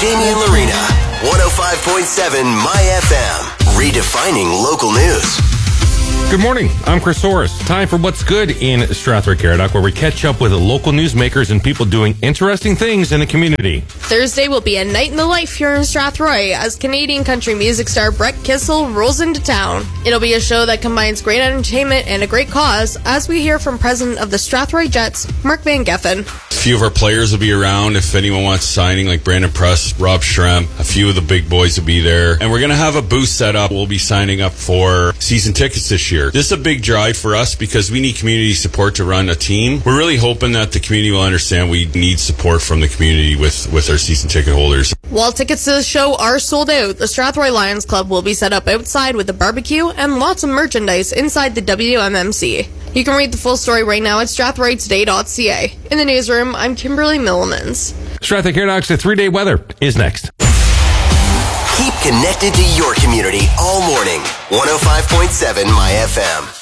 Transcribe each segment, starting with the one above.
Jamie and Lorena, 105.7 My FM, redefining local news. Good morning, I'm Chris Soros. Time for What's Good in Strathroy-Caradoc, where we catch up with local newsmakers and people doing interesting things in the community. Thursday will be a night in the life here in Strathroy as Canadian country music star Brett Kissel rolls into town. It'll be a show that combines great entertainment and a great cause, as we hear from President of the Strathroy Jets, Mark Van Geffen. A few of our players will be around if anyone wants signing, like Brandon Press, Rob Schremp. A few of the big boys will be there. And we're going to have a booth set up. We'll be signing up for season tickets this year. This is a big drive for us because we need community support to run a team. We're really hoping that the community will understand we need support from the community with our season ticket holders. While tickets to the show are sold out, the Strathroy Lions Club will be set up outside with a barbecue and lots of merchandise inside the WMMC. You can read the full story right now at strathroytoday.ca. In the newsroom, I'm Kimberly Millemans. Strathroy-Caradoc's 3-day weather is next. Keep connected to your community all morning. 105.7 My FM.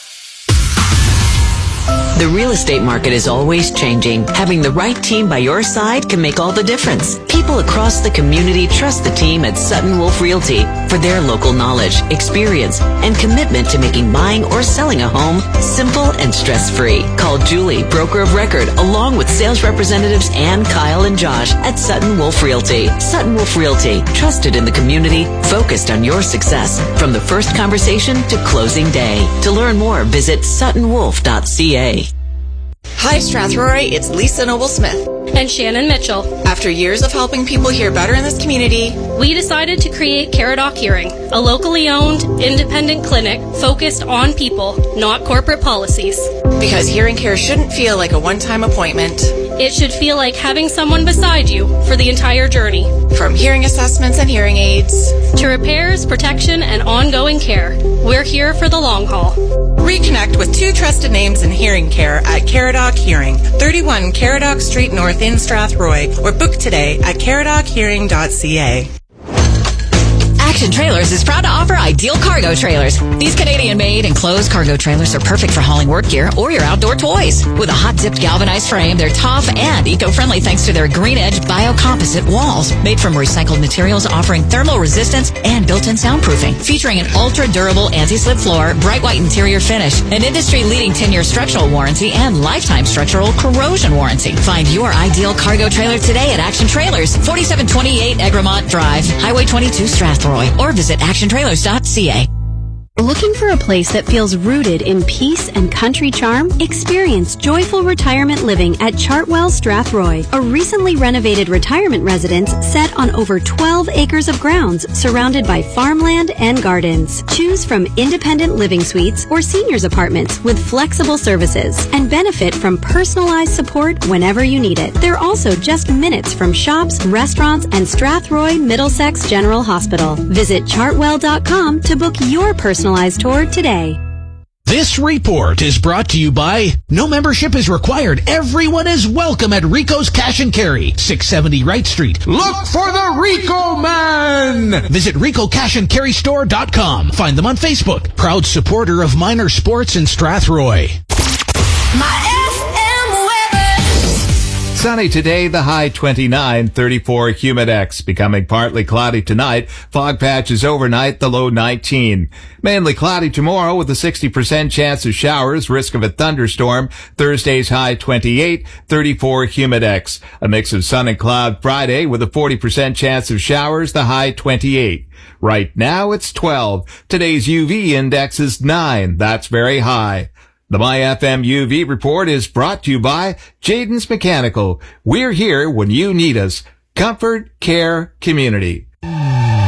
The real estate market is always changing. Having the right team by your side can make all the difference. People across the community trust the team at Sutton Wolf Realty for their local knowledge, experience, and commitment to making buying or selling a home simple and stress-free. Call Julie, broker of record, along with sales representatives Ann, Kyle, and Josh at Sutton Wolf Realty. Sutton Wolf Realty, trusted in the community, focused on your success from the first conversation to closing day. To learn more, visit suttonwolf.ca. Hi Strathroy, it's Lisa Noble-Smith. And Shannon Mitchell. After years of helping people hear better in this community, we decided to create Caradoc Hearing, a locally owned, independent clinic focused on people, not corporate policies. Because hearing care shouldn't feel like a one-time appointment. It should feel like having someone beside you for the entire journey. From hearing assessments and hearing aids, to repairs, protection, and ongoing care. We're here for the long haul. Reconnect with two trusted names in hearing care at Caradoc Hearing, 31 Caradoc Street North in Strathroy, or book today at caradochearing.ca. Action Trailers is proud to offer Ideal Cargo Trailers. These Canadian-made enclosed cargo trailers are perfect for hauling work gear or your outdoor toys. With a hot-dipped galvanized frame, they're tough and eco-friendly thanks to their green-edge biocomposite walls. Made from recycled materials offering thermal resistance and built-in soundproofing. Featuring an ultra-durable anti-slip floor, bright white interior finish, an industry-leading 10-year structural warranty, and lifetime structural corrosion warranty. Find your Ideal Cargo Trailer today at Action Trailers, 4728 Egremont Drive, Highway 22 Strathroy. Or visit actiontrailers.ca. Looking for a place that feels rooted in peace and country charm? Experience joyful retirement living at Chartwell Strathroy, a recently renovated retirement residence set on over 12 acres of grounds surrounded by farmland and gardens. Choose from independent living suites or seniors apartments with flexible services and benefit from personalized support whenever you need it. They're also just minutes from shops, restaurants, and Strathroy Middlesex General Hospital. Visit chartwell.com to book your personal tour today. This report is brought to you by no membership is required. Everyone is welcome at Rico's Cash and Carry, 670 Wright Street. Look for the Rico Man! Visit RicoCashAndCarryStore.com. Find them on Facebook. Proud supporter of minor sports in Strathroy. Sunny today, the high 29, 34 Humidex. Becoming partly cloudy tonight. Fog patches overnight, the low 19. Mainly cloudy tomorrow with a 60% chance of showers, risk of a thunderstorm. Thursday's high 28, 34 Humidex. A mix of sun and cloud Friday with a 40% chance of showers, the high 28. Right now it's 12. Today's UV index is 9. That's very high. The MyFM UV report is brought to you by Jaden's Mechanical. We're here when you need us. Comfort, care, community.